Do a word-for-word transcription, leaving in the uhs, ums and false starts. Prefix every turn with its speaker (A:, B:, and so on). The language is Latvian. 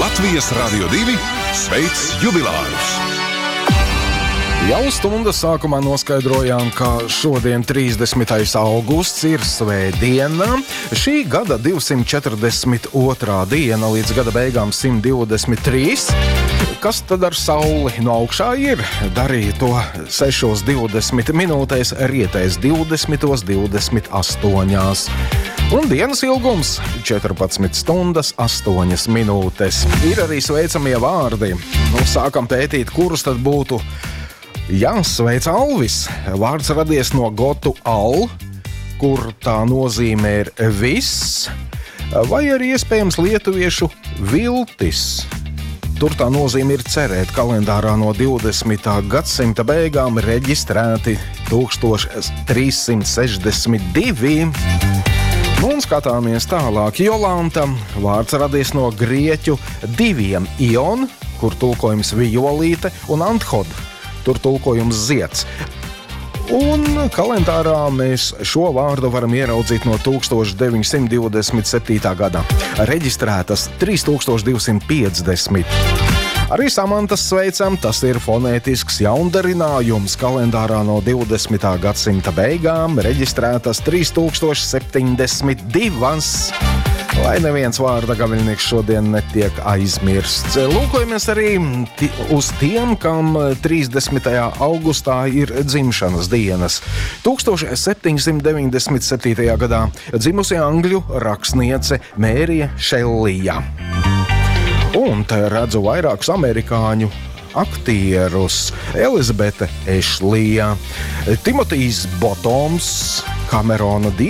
A: Latvijas Radio divi sveic jubilārus! Jau stundas sākumā noskaidrojām, ka šodien trīsdesmitais augusts ir svētdiena. Šī gada divsimt četrdesmit otrā diena, līdz gada beigām simt divdesmit trīs. Kas tad ar sauli no augšā ir? Darīja to sešos divdesmit minūtēs, rietēs divdesmitos divdesmit astoņās. Un dienas ilgums četrpadsmit stundas astoņas minūtes. Ir arī sveicamie vārdi. Nu, sākam pētīt, kurus tad būtu jāsveic Alvis. Vārds radies no gotu al, kur tā nozīmē ir viss, vai arī iespējams lietuviešu viltis. Tur tā nozīme ir cerēt. Kalendārā no divdesmitā gadsimta beigām reģistrēti trīssimt sešdesmit divi. Nu, un skatāmies tālāk. Jolanta, vārds radies no grieķu diviem ion, kur tulkojums violīte, un anthod, tur tulkojums zieds. Un kalendārā mēs šo vārdu varam ieraudzīt no tūkstoš deviņsimt divdesmit septītā gadā. Reģistrētas trīs tūkstoši divsimt piecdesmit. Arī Samantas sveicam, tas ir fonētisks jaundarinājums. Kalendārā no divdesmitā gadsimta beigām reģistrētas trīs tūkstoši septiņdesmit divas. Lai neviens vārda gaviļnieks šodien netiek aizmirsts. Lūkojamies arī t- uz tiem, kam trīsdesmitajā augustā ir dzimšanas dienas. septiņdesmit deviņdesmit septītajā gadā dzimusi angļu rakstniece Mērija Šellija. Un te redzu vairākus amerikāņu aktierus. Elizabete Ešlija, Timotijs Botoms, Kamerona